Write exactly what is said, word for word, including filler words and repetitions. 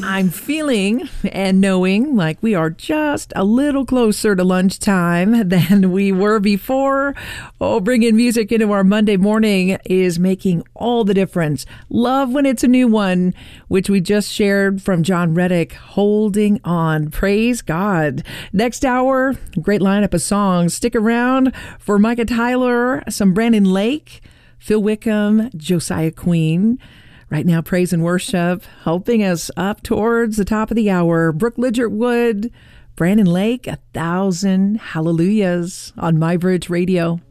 I'm feeling and knowing like we are just a little closer to lunchtime than we were before. Oh, bringing music into our Monday morning is making all the difference. Love when it's a new one, which we just shared from John Reddick, Holding On. Praise God. Next hour, great lineup of songs. Stick around for Micah Tyler, some Brandon Lake, Phil Wickham, Josiah Queen. Right now, praise and worship, helping us up towards the top of the hour. Brooke Lidgett Wood, Brandon Lake, A Thousand Hallelujahs on MyBridge Radio.